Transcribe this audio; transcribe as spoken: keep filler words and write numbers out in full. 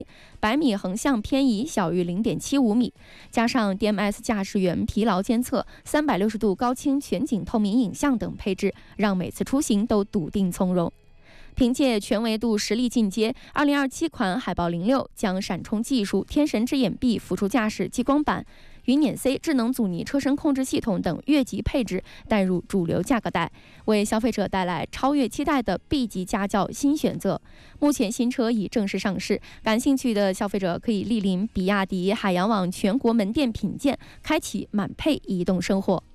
百米横向偏移小于 零点七五米，加上 D M S 驾驶员疲劳监测、三百六十度高清全景透明影像等配置，让每次出行都笃定从容。凭借全维度实力进阶，二零二七款海豹零六将闪充技术、天神之眼臂辅助驾驶激光板、云辇 C 智能阻尼车身控制系统等越级配置带入主流价格带，为消费者带来超越期待的 B 级家轿新选择。目前新车已正式上市，感兴趣的消费者可以莅临比亚迪海洋网全国门店品鉴，开启满配移动生活。